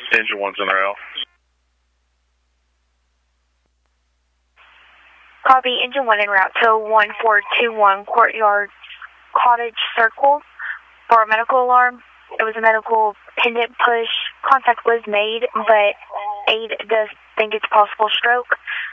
Engine 1's en route. Copy, Engine 1 en route to 1421 Courtyard Cottage Circle for a medical alarm. It was a medical pendant push. Contact was made, but aide does think it's possible stroke.